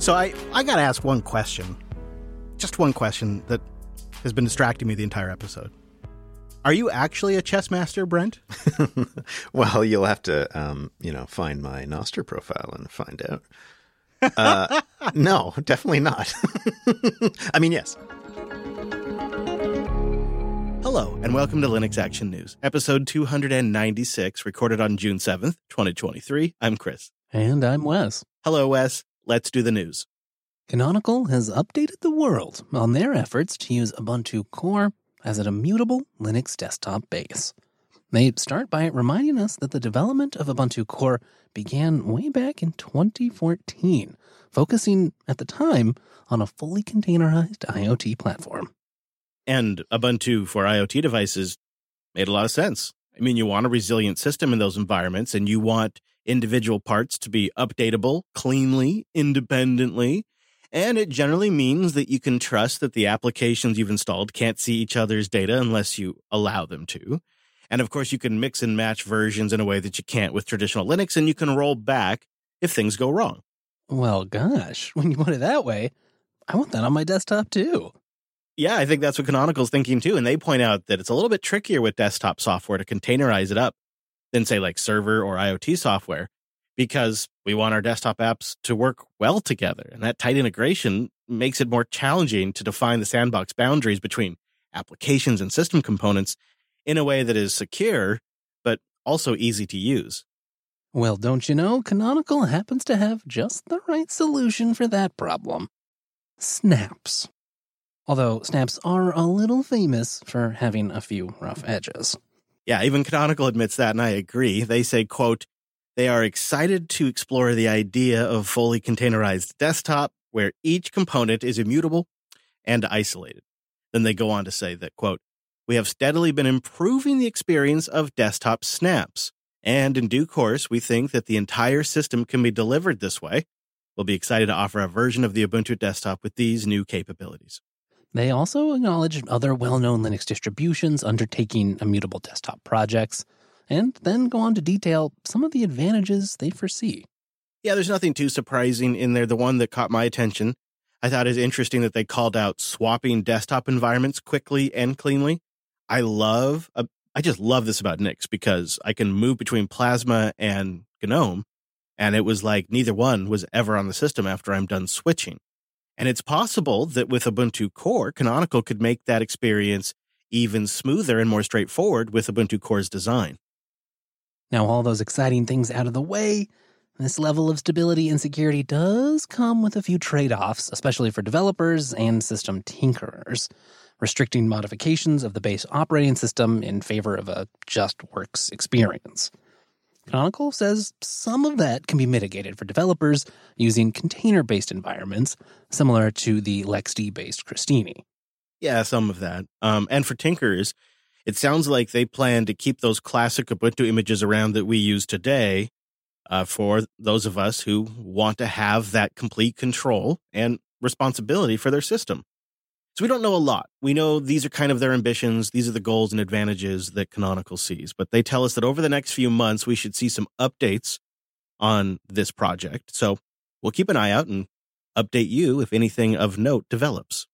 So I got to ask one question. Just one question that has been distracting me the entire episode. Are you actually a chess master, Brent? Well, you'll have to, find my Nostr profile and find out. No, definitely not. I mean, yes. Hello, and welcome to Linux Action News, episode 296, recorded on June 7th, 2023. I'm Chris. And I'm Wes. Hello, Wes. Let's do the news. Canonical has updated the world on their efforts to use Ubuntu Core as an immutable Linux desktop base. They start by reminding us that the development of Ubuntu Core began way back in 2014, focusing at the time on a fully containerized IoT platform. And Ubuntu for IoT devices made a lot of sense. I mean, you want a resilient system in those environments, and you want individual parts to be updatable, cleanly, independently. And it generally means that you can trust that the applications you've installed can't see each other's data unless you allow them to. And of course, you can mix and match versions in a way that you can't with traditional Linux, and you can roll back if things go wrong. Well, gosh, when you put it that way, I want that on my desktop too. Yeah, I think that's what Canonical's thinking too. And they point out that it's a little bit trickier with desktop software to containerize it up than, say, like server or IoT software, because we want our desktop apps to work well together. And that tight integration makes it more challenging to define the sandbox boundaries between applications and system components in a way that is secure, but also easy to use. Well, don't you know, Canonical happens to have just the right solution for that problem. Snaps. Although snaps are a little famous for having a few rough edges. Yeah, even Canonical admits that, and I agree. They say, quote, they are excited to explore the idea of fully containerized desktop where each component is immutable and isolated. Then they go on to say that, quote, we have steadily been improving the experience of desktop snaps, and in due course, we think that the entire system can be delivered this way. We'll be excited to offer a version of the Ubuntu desktop with these new capabilities. They also acknowledge other well-known Linux distributions undertaking immutable desktop projects, and then go on to detail some of the advantages they foresee. Yeah, there's nothing too surprising in there. The one that caught my attention, I thought is interesting that they called out swapping desktop environments quickly and cleanly. I just love this about Nix because I can move between Plasma and GNOME, and it was like neither one was ever on the system after I'm done switching. And it's possible that with Ubuntu Core, Canonical could make that experience even smoother and more straightforward with Ubuntu Core's design. Now, all those exciting things out of the way, this level of stability and security does come with a few trade-offs, especially for developers and system tinkerers, restricting modifications of the base operating system in favor of a just works experience. Canonical says some of that can be mitigated for developers using container-based environments, similar to the LXD-based Crostini. Yeah, some of that. And for tinkerers, it sounds like they plan to keep those classic Ubuntu images around that we use today for those of us who want to have that complete control and responsibility for their system. So we don't know a lot. We know these are kind of their ambitions. These are the goals and advantages that Canonical sees. But they tell us that over the next few months, we should see some updates on this project. So we'll keep an eye out and update you if anything of note develops.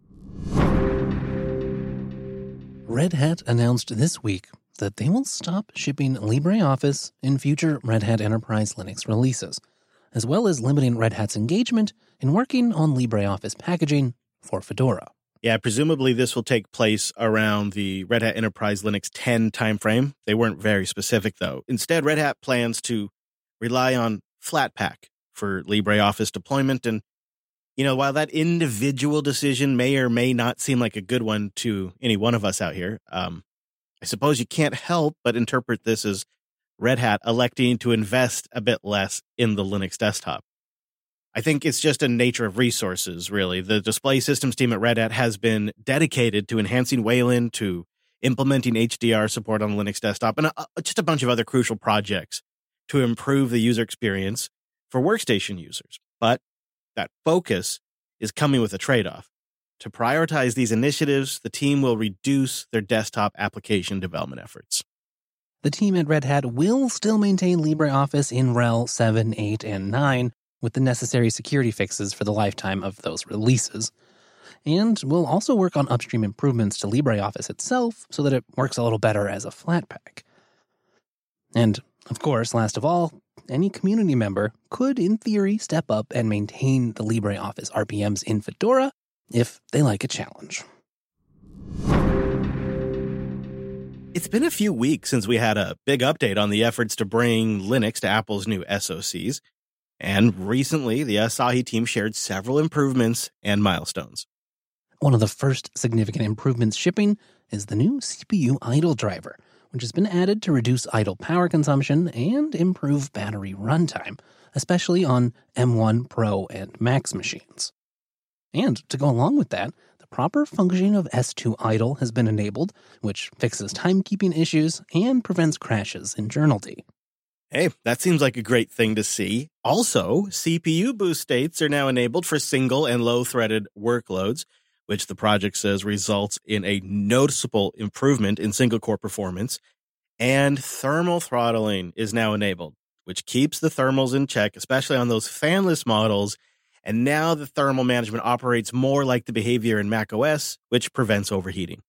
Red Hat announced this week that they will stop shipping LibreOffice in future Red Hat Enterprise Linux releases, as well as limiting Red Hat's engagement in working on LibreOffice packaging for Fedora. Yeah, presumably this will take place around the Red Hat Enterprise Linux 10 timeframe. They weren't very specific, though. Instead, Red Hat plans to rely on Flatpak for LibreOffice deployment. And, while that individual decision may or may not seem like a good one to any one of us out here, I suppose you can't help but interpret this as Red Hat electing to invest a bit less in the Linux desktop. I think it's just a nature of resources, really. The display systems team at Red Hat has been dedicated to enhancing Wayland, to implementing HDR support on the Linux desktop, and just a bunch of other crucial projects to improve the user experience for workstation users. But that focus is coming with a trade-off. To prioritize these initiatives, the team will reduce their desktop application development efforts. The team at Red Hat will still maintain LibreOffice in RHEL 7, 8, and 9, with the necessary security fixes for the lifetime of those releases. And we'll also work on upstream improvements to LibreOffice itself so that it works a little better as a Flatpak. And, of course, last of all, any community member could, in theory, step up and maintain the LibreOffice RPMs in Fedora if they like a challenge. It's been a few weeks since we had a big update on the efforts to bring Linux to Apple's new SoCs, and recently the Asahi team shared several improvements and milestones. One of the first significant improvements shipping is the new CPU idle driver, which has been added to reduce idle power consumption and improve battery runtime, especially on M1 Pro and Max machines. And to go along with that, the proper functioning of S2 idle has been enabled, which fixes timekeeping issues and prevents crashes in journalD. Hey, that seems like a great thing to see. Also, CPU boost states are now enabled for single and low-threaded workloads, which the project says results in a noticeable improvement in single-core performance. And thermal throttling is now enabled, which keeps the thermals in check, especially on those fanless models. And now the thermal management operates more like the behavior in macOS, which prevents overheating.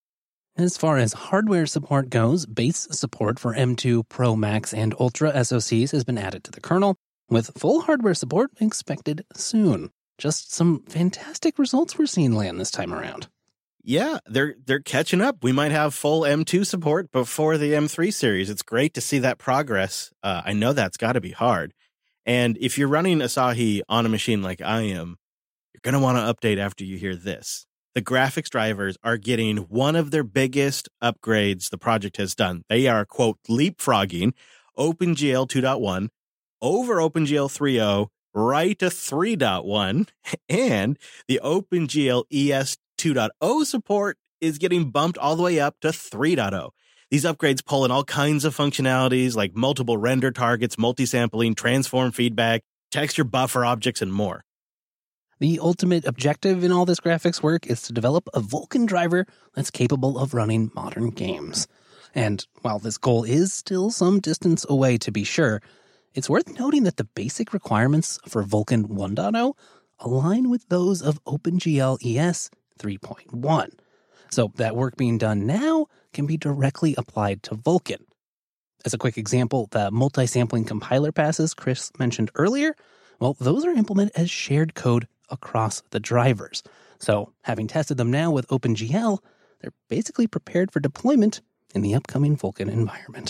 As far as hardware support goes, base support for M2 Pro, Max, and Ultra SoCs has been added to the kernel, with full hardware support expected soon. Just some fantastic results we're seeing land this time around. Yeah, they're catching up. We might have full M2 support before the M3 series. It's great to see that progress. I know that's got to be hard. And if you're running Asahi on a machine like I am, you're going to want to update after you hear this. The graphics drivers are getting one of their biggest upgrades the project has done. They are, quote, leapfrogging OpenGL 2.1 over OpenGL 3.0 right to 3.1, and the OpenGL ES 2.0 support is getting bumped all the way up to 3.0. These upgrades pull in all kinds of functionalities like multiple render targets, multi-sampling, transform feedback, texture buffer objects, and more. The ultimate objective in all this graphics work is to develop a Vulkan driver that's capable of running modern games. And while this goal is still some distance away to be sure, it's worth noting that the basic requirements for Vulkan 1.0 align with those of OpenGL ES 3.1. So that work being done now can be directly applied to Vulkan. As a quick example, the multi-sampling compiler passes Chris mentioned earlier, well, those are implemented as shared code across the drivers. So having tested them now with OpenGL, they're basically prepared for deployment in the upcoming Vulkan environment.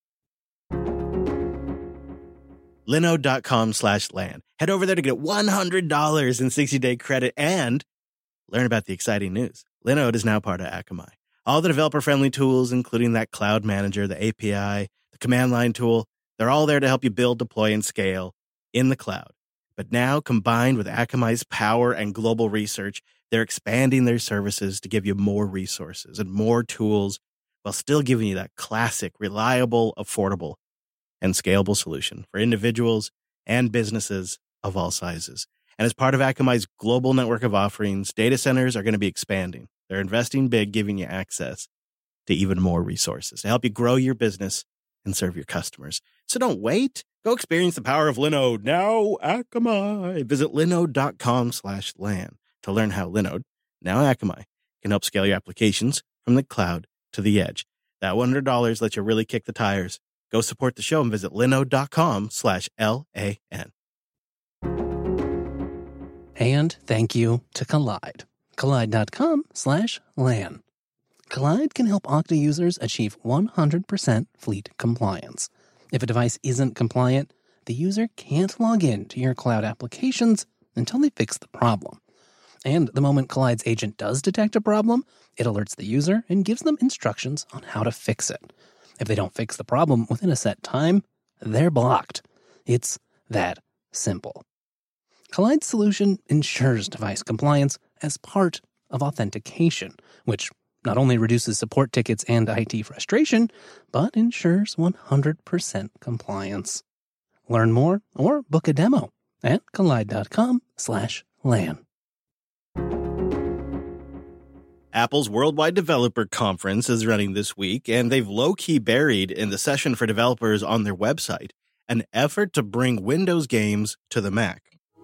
Linode.com/LAN. Head over there to get $100 in 60-day credit and learn about the exciting news. Linode is now part of Akamai. All the developer-friendly tools, including that cloud manager, the API, the command line tool, they're all there to help you build, deploy, and scale in the cloud. But now, combined with Akamai's power and global research, they're expanding their services to give you more resources and more tools while still giving you that classic, reliable, affordable, and scalable solution for individuals and businesses of all sizes. And as part of Akamai's global network of offerings, data centers are going to be expanding. They're investing big, giving you access to even more resources to help you grow your business and serve your customers. So don't wait. Go experience the power of Linode now, Akamai. Visit linode.com/LAN to learn how Linode, now Akamai, can help scale your applications from the cloud to the edge. That $100 lets you really kick the tires. Go support the show and visit linode.com/LAN. And thank you to Kolide. Kolide.com/LAN. Kolide can help Okta users achieve 100% fleet compliance. If a device isn't compliant, the user can't log in to your cloud applications until they fix the problem. And the moment Kollide's agent does detect a problem, it alerts the user and gives them instructions on how to fix it. If they don't fix the problem within a set time, they're blocked. It's that simple. Kollide's solution ensures device compliance as part of authentication, which not only reduces support tickets and IT frustration, but ensures 100% compliance. Learn more or book a demo at Kolide.com/LAN. Apple's Worldwide Developer Conference is running this week, and they've low-key buried in the session for developers on their website an effort to bring Windows games to the Mac.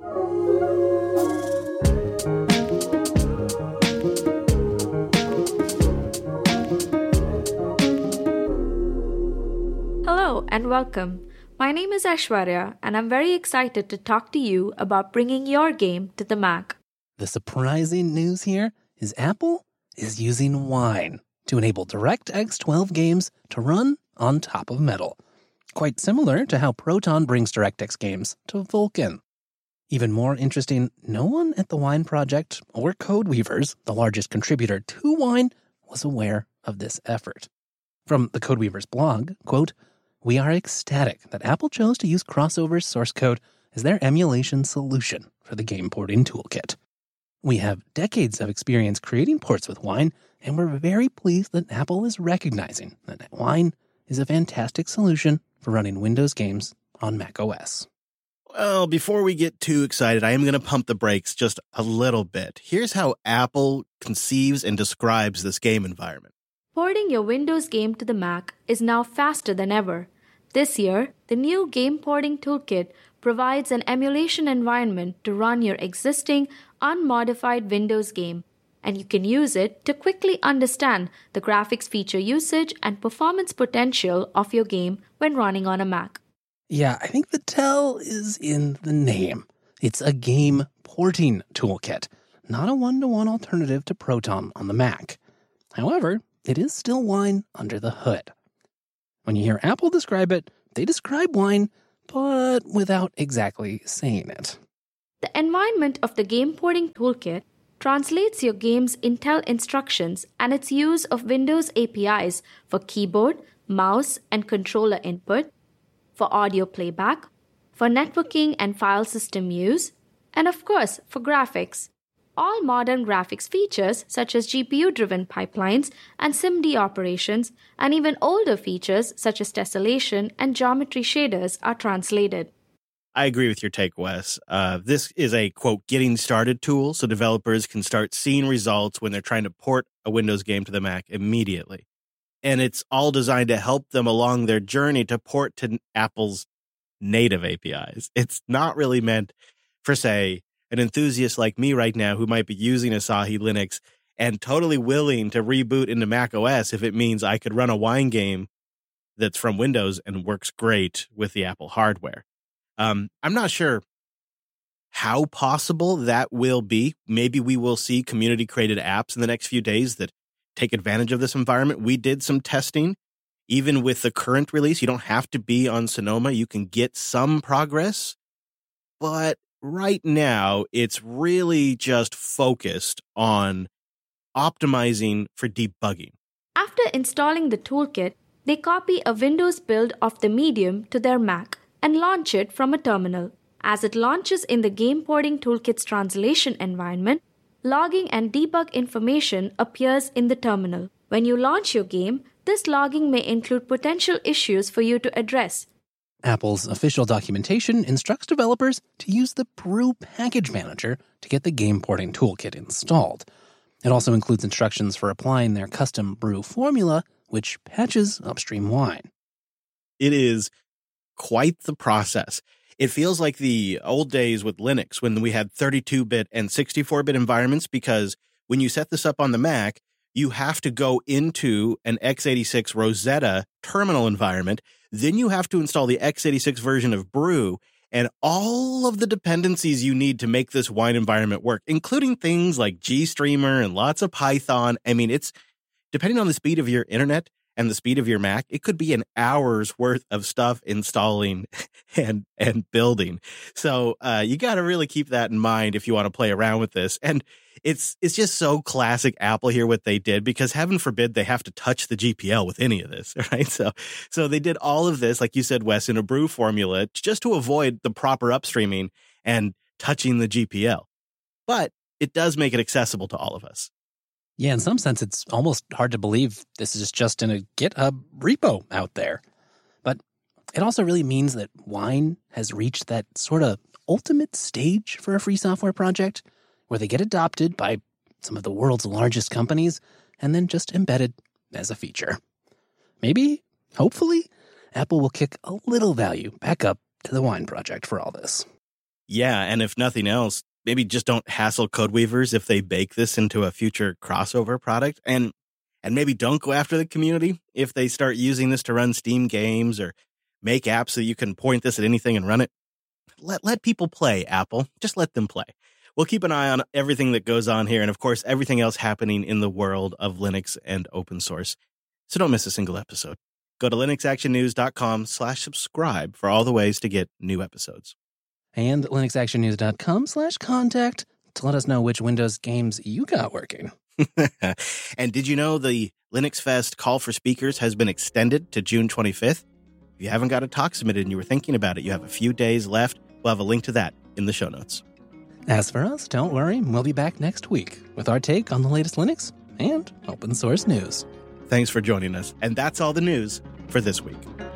Hello and welcome. My name is Aishwarya and I'm very excited to talk to you about bringing your game to the Mac. The surprising news here is Apple is using Wine to enable DirectX 12 games to run on top of Metal. Quite similar to how Proton brings DirectX games to Vulkan. Even more interesting, no one at the Wine project or Codeweavers, the largest contributor to Wine, was aware of this effort. From the Codeweavers blog, quote, "We are ecstatic that Apple chose to use Crossover's source code as their emulation solution for the game porting toolkit. We have decades of experience creating ports with Wine, and we're very pleased that Apple is recognizing that Wine is a fantastic solution for running Windows games on macOS." Well, before we get too excited, I am going to pump the brakes just a little bit. Here's how Apple conceives and describes this game environment. Porting your Windows game to the Mac is now faster than ever. This year, the new Game Porting Toolkit provides an emulation environment to run your existing, unmodified Windows game, and you can use it to quickly understand the graphics feature usage and performance potential of your game when running on a Mac. Yeah, I think the tell is in the name. It's a game porting toolkit, not a one-to-one alternative to Proton on the Mac. However, it is still Wine under the hood. When you hear Apple describe it, they describe Wine, but without exactly saying it. The environment of the Game Porting Toolkit translates your game's Intel instructions and its use of Windows APIs for keyboard, mouse, and controller input, for audio playback, for networking and file system use, and of course for graphics. All modern graphics features such as GPU-driven pipelines and SIMD operations, and even older features such as tessellation and geometry shaders are translated. I agree with your take, Wes. This is a, quote, getting started tool, so developers can start seeing results when they're trying to port a Windows game to the Mac immediately. And it's all designed to help them along their journey to port to Apple's native APIs. It's not really meant for, say, an enthusiast like me right now who might be using Asahi Linux and totally willing to reboot into Mac OS if it means I could run a Wine game that's from Windows and works great with the Apple hardware. I'm not sure how possible that will be. Maybe we will see community-created apps in the next few days that take advantage of this environment. We did some testing. Even with the current release, you don't have to be on Sonoma. You can get some progress. But right now, it's really just focused on optimizing for debugging. After installing the toolkit, they copy a Windows build of the Medium to their Mac and launch it from a terminal. As it launches in the Game Porting Toolkit's translation environment, logging and debug information appears in the terminal. When you launch your game, this logging may include potential issues for you to address. Apple's official documentation instructs developers to use the Brew Package Manager to get the Game Porting Toolkit installed. It also includes instructions for applying their custom brew formula, which patches upstream Wine. It is quite the process. It feels like the old days with Linux when we had 32-bit and 64-bit environments, because when you set this up on the Mac, you have to go into an x86 Rosetta terminal environment. Then you have to install the x86 version of Brew and all of the dependencies you need to make this Wine environment work, including things like GStreamer and lots of Python. I mean, it's depending on the speed of your internet and the speed of your Mac, it could be an hour's worth of stuff installing and building. So you got to really keep that in mind if you want to play around with this. And it's just so classic Apple here what they did, because heaven forbid they have to touch the GPL with any of this, right? So they did all of this, like you said, Wes, in a Brew formula just to avoid the proper upstreaming and touching the GPL. But it does make it accessible to all of us. Yeah, in some sense, it's almost hard to believe this is just in a GitHub repo out there. But it also really means that Wine has reached that sort of ultimate stage for a free software project where they get adopted by some of the world's largest companies and then just embedded as a feature. Maybe, hopefully, Apple will kick a little value back up to the Wine Project for all this. Yeah, and if nothing else, maybe just don't hassle Codeweavers if they bake this into a future crossover product. And maybe don't go after the community if they start using this to run Steam games or make apps so you can point this at anything and run it. Let people play, Apple. Just let them play. We'll keep an eye on everything that goes on here and, of course, everything else happening in the world of Linux and open source. So don't miss a single episode. Go to linuxactionnews.com/subscribe for all the ways to get new episodes. And linuxactionnews.com/contact to let us know which Windows games you got working. And did you know the Linux Fest call for speakers has been extended to June 25th? If you haven't got a talk submitted and you were thinking about it, you have a few days left. We'll have a link to that in the show notes. As for us, don't worry, we'll be back next week with our take on the latest Linux and open source news. Thanks for joining us. And that's all the news for this week.